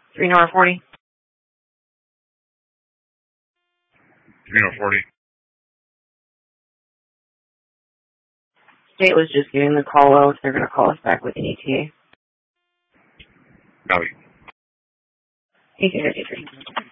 340. 340. State was just giving the call out. They're going to call us back with an ETA. Valley. 1853.